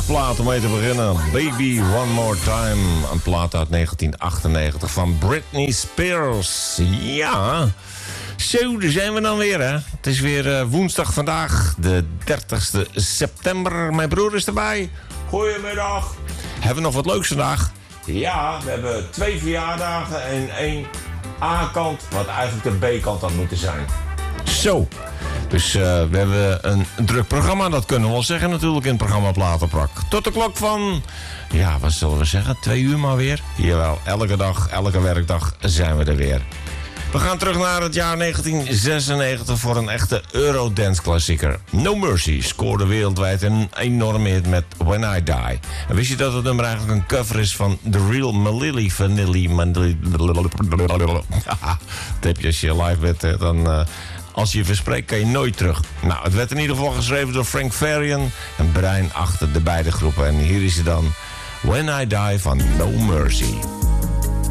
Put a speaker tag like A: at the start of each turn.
A: plaat om mee te beginnen. Baby One More Time. Een plaat uit 1998 van Britney Spears. Ja, zo, daar zijn we dan weer, hè. Het is weer woensdag vandaag, de 30ste september. Mijn broer is erbij. Goedemiddag. Hebben we nog wat leuks vandaag? Ja, we hebben 2 verjaardagen en 1 A-kant, wat eigenlijk de B-kant had moeten zijn. Zo. Dus we hebben een druk programma, dat kunnen we wel zeggen natuurlijk in het programma Platenprak. Tot de klok van, ja, wat zullen we zeggen, 2 uur maar weer. Jawel, elke dag, elke werkdag zijn we er weer. We gaan terug naar het jaar 1996 voor een echte Eurodance-klassieker. No Mercy scoorde wereldwijd een enorme hit met When I Die. En wist je dat het nummer eigenlijk een cover is van The Real Milli Vanilli? Dat heb je als je live bent, dan... Als je verspreekt kan je nooit terug. Nou, het werd in ieder geval geschreven door Frank Farian. Een brein achter de beide groepen. En hier is hij dan. When I Die van No Mercy.